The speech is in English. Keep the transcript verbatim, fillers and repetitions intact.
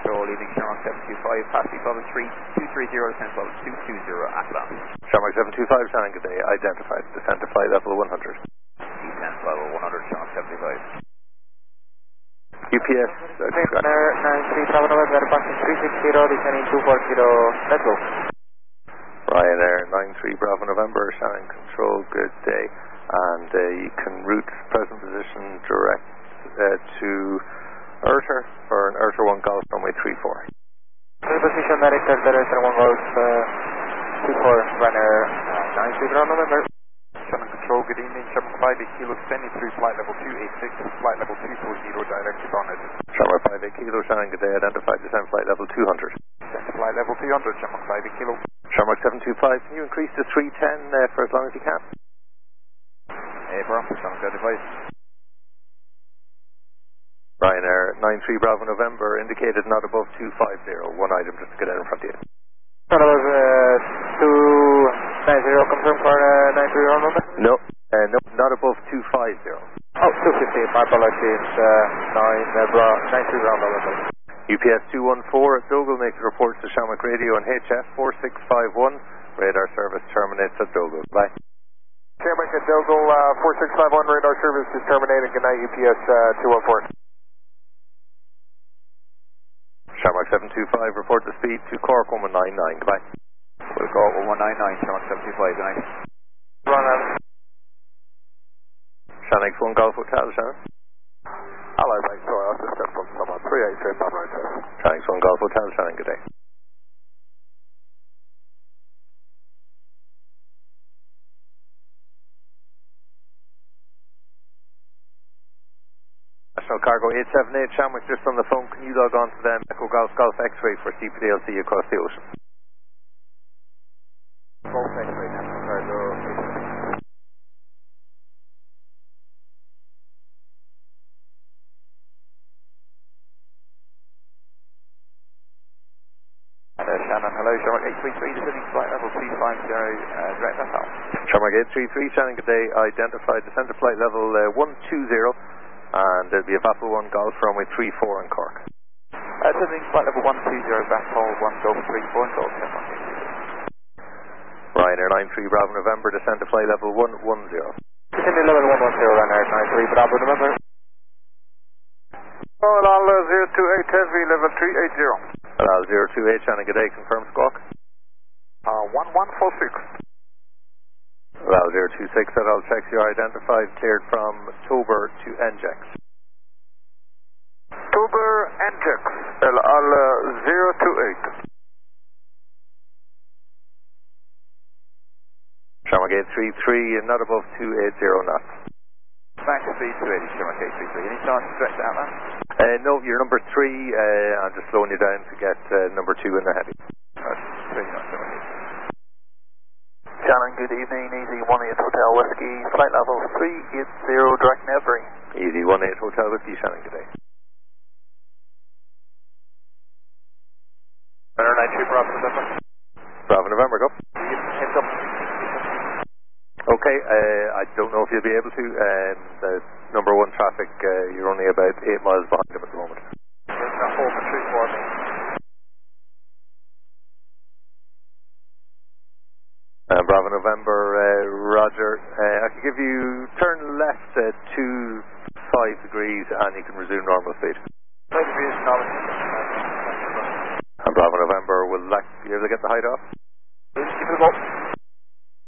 control, leading Shamrock seven two five, past speed level three two three zero, descent level two two zero, Atlan. Shamrock seven two five, Shannon, good day, identified, descent to flight level one hundred. Descent level one hundred, Shamrock seven two five. U P S, uh, nine three Bravo November, passing three six zero, descending two four zero, let's go. Ryanair nine three Bravo November, Shannon Control, good day, and uh, you can route present position direct uh, to Erter for an Erter one Golf runway three four. New position director, Erter one Golf uh, two four, Ryanair nine three Bravo November. Shannon Control, good evening, Shamrock five eight Kilo, extending through flight level two eight six, flight level two four zero, directed on it. Shamrock five eight Kilo, Shannon, good day, identified, descent flight level two hundred. Descent to flight level two hundred, Shamrock five eight Kilo. Shamrock seven two five, can you increase to three ten uh, for as long as you can? Abram, Shamrock identified. Ryanair nine three Bravo November, indicated not above two five zero, one item just to get in front of you. That was uh, two nine zero, confirm for uh, nine three Bravo November? No, uh, no, not above two five zero. Oh, two fifty, my apologies, uh, nine three Bravo November. U P S two one four at Dogle makes reports to Shamrock Radio and H F four six five one, radar service terminates at Dogle. Bye. Shamrock at Dogle, uh, four six five one, radar service is terminated, good night, U P S uh, two one four. Shamrock seven two five, report the speed to Cork one one nine nine, goodbye. We'll call one one nine nine, Shamrock seven two five, good night. Run out. Shannon X one Golf Hotel, Shannon. Hello, mate, sorry, I just stepped on someone, three eight three, Pablo Hotel. Shannon X one Golf Hotel, Shannon, good day. National Cargo eight seven eight, Shamrock just on the phone, can you log on to them? Echo Golf Golf X-ray for C P D L C across the ocean. Golf X-ray, National Cargo eight seven eight. Uh, Shannon, hello, Shamrock eight three three, descending flight level three five zero, uh, direct Natal. Shamrock eight three three, Shannon, good day, identified, descent to flight level uh, one two zero, and there'll be a Vapor one Golf runway three four in Cork. Uh, descending flight level one two zero, Vapor one Golf three four in Cork, Shamrock eight three three. Ryanair nine three Bravo November, descent to flight level one one zero. Descending level one one zero, Ryanair nine three Bravo November. Oh, Al uh, zero two eight Heavy, level three eight zero. Al zero two eight, Shannon, good day, confirm squawk. Uh, one one four six. Al zero two six, that all checks you are identified, cleared from Tober to N J X. Tober, N J X, Al uh, zero two eight. Shamrock eight three three, not above two eight zero knots. Max speed two eighty, Shamrock eight three three. Any chance to stretch out that? Uh, no, you're number three, uh, I'm just slowing you down to get uh, number two in the heavy. Right, three knots, Shamrock eight. Shannon, good evening, Easy one eight Hotel Whiskey, flight level three eight zero, direct Nevry. Easy one eight Hotel Whiskey, Shannon, good day. Ryanair nine three Bravo November. Bravo November, go. Heads up. Okay, uh, I don't know if you'll be able to. Um, the number one traffic, uh, you're only about eight miles behind them at the moment. There's a hole for three four. Uh, Bravo November, uh, Roger. Uh, I can give you turn left at two five degrees and you can resume normal speed. five degrees, normal. And Bravo November, will that be able to get the height off? Keep it up.